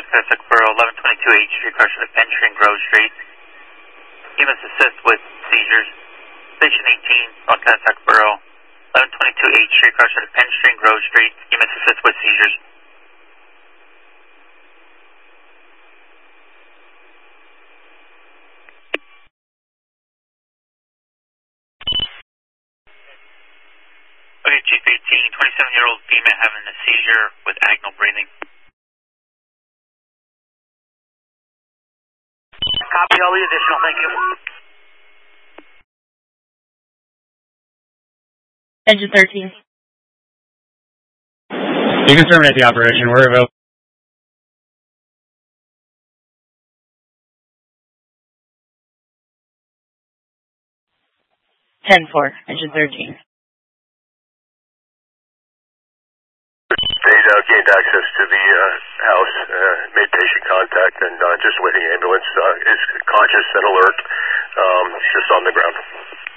Tuck Borough, 1122 H Street, car should have Penn Street and Grove Street. EMS assist with seizures. Station 18, North Tuck Borough, 1122 H Street, car should have Penn Street and Grove Street. EMS assist with seizures. Okay, Chief 18, 27-year-old female having a seizure with agonal breathing. Copy, all the additional, thank you. Engine 13. You can terminate the operation. We're available. Engine 13. They gained access to the house, made patient contact, and just waiting ambulance. Is conscious and alert, just on the ground.